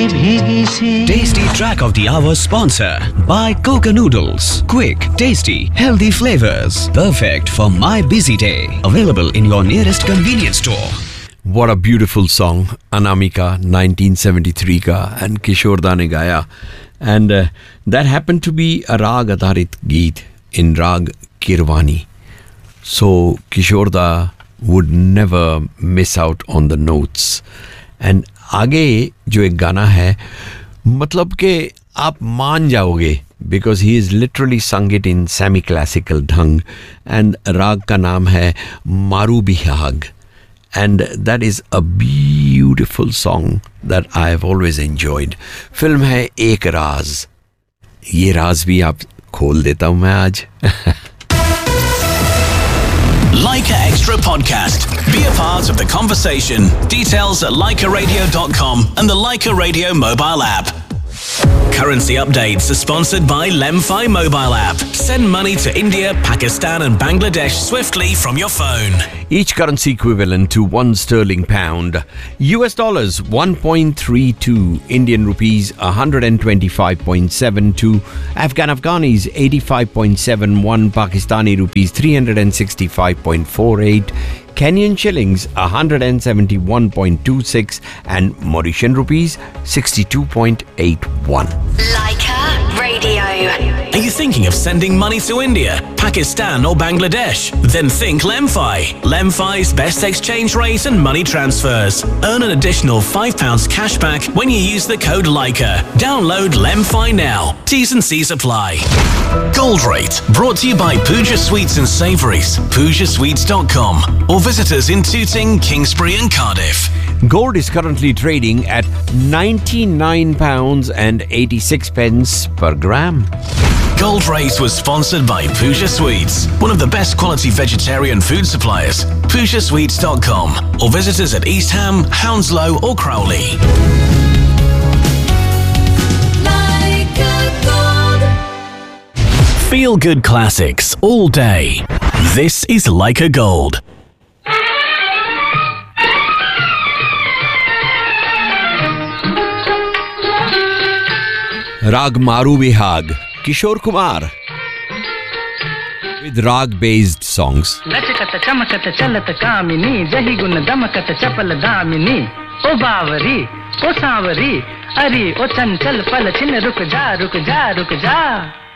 भीगी सी Tasty Track of the Hour sponsor by Coca Noodles. Quick, tasty, healthy flavors. Perfect for my busy day. Available in your nearest convenience store. What a beautiful song, Anamika 1973 का and किशोर दा ने गाया and that happened to be a राग आधारित गीत in राग Keeravani. So किशोर दा would never miss out on the notes. And आगे जो एक गाना है मतलब कि आप मान जाओगे because he is literally sung it in semi-classical ढंग and राग का नाम है मारू Bihag. And that is a beautiful song that I have always enjoyed. Film है एक राज. ये राज भी आप खोल देता हूँ मैं आज. Leica Extra Podcast. Be a part of the conversation. Details at leicaradio.com and the Leica Radio mobile app. Currency updates are sponsored by Lemfi mobile app. Send money to India, Pakistan and Bangladesh swiftly from your phone. Each currency equivalent to £1 US dollars 1.32, Indian rupees 125.72, Afghanis 85.71, Pakistani rupees 365.48, Kenyan shillings 171.26 and Mauritian rupees 62.81. Leica Radio. Are you thinking of sending money to India, Pakistan or Bangladesh? Then think Lemfi. Lemfi's best exchange rate and money transfers. Earn an additional £5 cash back when you use the code Leica. Download Lemfi now. T's and C's apply. Gold Rate, brought to you by Pooja Sweets and Savouries, PoojaSweets.com, or visit us in Tooting, Kingsbury and Cardiff. Gold is currently trading at £99.86 per gram. Gold Rate was sponsored by Pooja Sweets, one of the best quality vegetarian food suppliers. PoojaSweets.com, or visit us at East Ham, Hounslow or Crowley. Feel good classics all day. This is Leica Gold. Rag Maru Bihag, Kishore Kumar with rag based songs. लचकत चमकत चलत कामिनी जही गुण दमकत चपल दामिनी ओ बावरी ओ सांवरी अरे ओ चंचल पल छिन रुक जा रुक जा रुक जा